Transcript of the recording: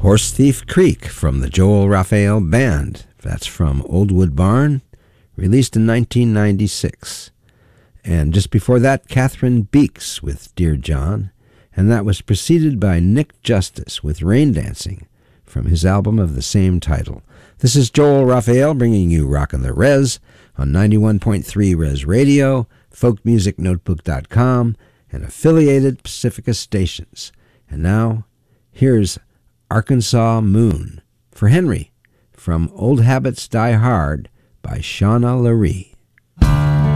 Horse Thief Creek from the Joel Raphael Band. That's from Old Wood Barn, released in 1996. And just before that, Catherine Beeks with Dear John, and that was preceded by Nick Justice with Rain Dancing from his album of the same title. This is Joel Raphael bringing you Rockin' the Res on 91.3 Res Radio, folkmusicnotebook.com, and affiliated Pacifica stations. And now, here's Arkansas Moon for Henry from Old Habits Die Hard by Shauna Laree.